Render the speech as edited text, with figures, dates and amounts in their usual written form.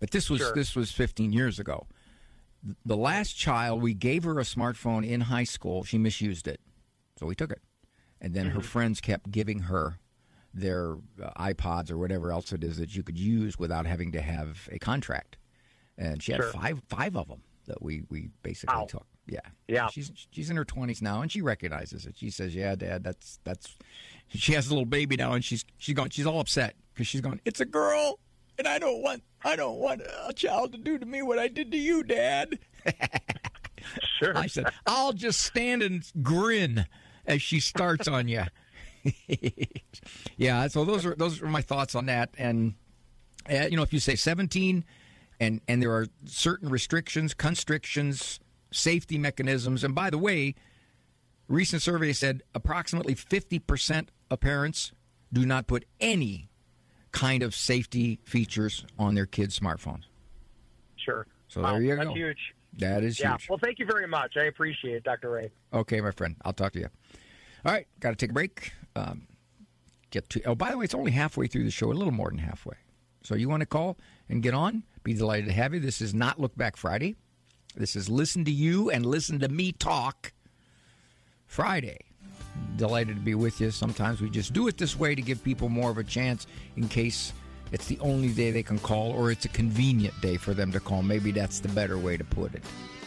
But this was 15 years ago. The last child, we gave her a smartphone in high school. She misused it, so we took it. And then her friends kept giving her their iPods or whatever else it is that you could use without having to have a contract. And she had five of them that we basically took. Yeah. She's in her 20s now, and she recognizes it. She says, "Yeah, Dad, that's." She has a little baby now, and she's all upset because she's going, "It's a girl, and I don't want a child to do to me what I did to you, Dad." Sure. I said, "I'll just stand and grin as she starts on you." Yeah, so those are my thoughts on that. And if you say 17, and there are certain restrictions, constrictions, safety mechanisms. And by the way, recent survey said approximately 50% of parents do not put any kind of safety features on their kids' smartphones. Sure. So there you go. That's huge. That is huge. Well, thank you very much. I appreciate it, Dr. Ray. Okay, my friend. I'll talk to you. All right, got to take a break. By the way, it's only halfway through the show, a little more than halfway. So you want to call and get on? Be delighted to have you. This is not Look Back Friday. This is Listen to You and Listen to Me Talk Friday. Delighted to be with you. Sometimes we just do it this way to give people more of a chance in case it's the only day they can call or it's a convenient day for them to call. Maybe that's the better way to put it.